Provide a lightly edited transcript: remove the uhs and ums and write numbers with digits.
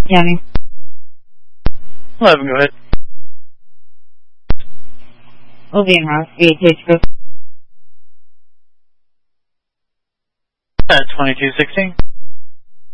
County. 11, go ahead. Ovian House, VHH. 2216.